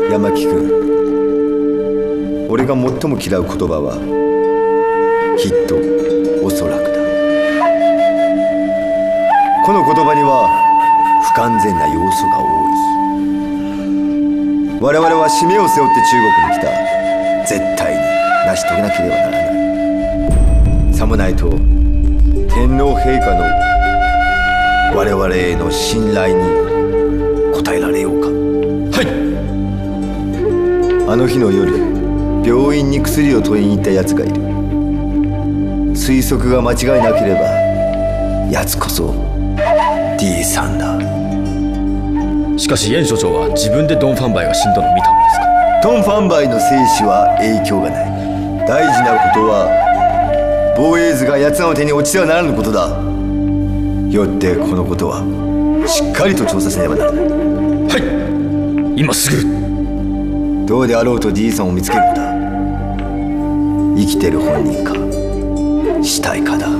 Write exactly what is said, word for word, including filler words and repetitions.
山木君、俺が最も嫌う言葉はきっとおそらくだ。この言葉には不完全な要素が多い。我々は使命を背負って中国に来た。絶対に成し遂げなければならない。さもないと天皇陛下の我々への信頼に応えられようか。 はい。 あの日の夜、病院に薬を取りに行った奴がいる。推測が間違いなければ奴こそ D さんだ。 しかし燕所長は自分でドン・ファンバイが死んだのを見たのですか？ ドン・ファンバイの生死は影響がない。大事なことは防衛図が奴らの手に落ちてはならぬことだ。よってこのことはしっかりと調査せねばならない。 はい、今すぐ。 どうであろうと D さんを見つけるのだ。生きてる本人か死体かだ。